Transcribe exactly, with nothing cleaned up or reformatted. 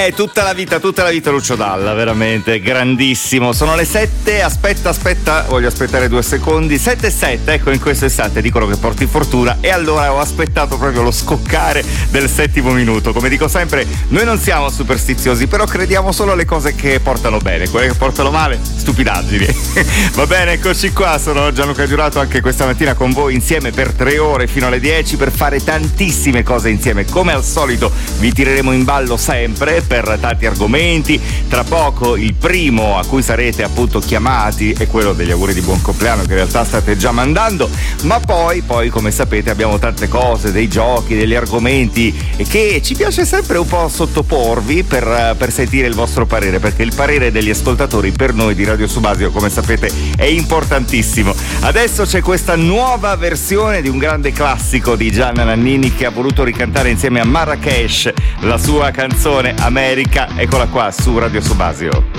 Eh, tutta la vita, tutta la vita Lucio Dalla, veramente grandissimo. Sono le sette, aspetta, aspetta, voglio aspettare due secondi. sette e sette, ecco, in questo istante dicono che porti fortuna e allora ho aspettato proprio lo scoccare del settimo minuto. Come dico sempre, noi non siamo superstiziosi, però crediamo solo alle cose che portano bene, quelle che portano male, stupidaggini. Va bene, eccoci qua, sono Gianluca Giurato anche questa mattina con voi insieme per tre ore fino alle dieci per fare tantissime cose insieme. Come al solito vi tireremo in ballo sempre per tanti argomenti. Tra poco il primo a cui sarete appunto chiamati è quello degli auguri di buon compleanno, che in realtà state già mandando, ma poi poi come sapete abbiamo tante cose, dei giochi, degli argomenti che ci piace sempre un po' sottoporvi per, per sentire il vostro parere, perché il parere degli ascoltatori per noi di Radio Subasio, come sapete, è importantissimo. Adesso c'è questa nuova versione di un grande classico di Gianna Nannini che ha voluto ricantare insieme a Marrakesh la sua canzone America. Eccola qua su Radio Subasio.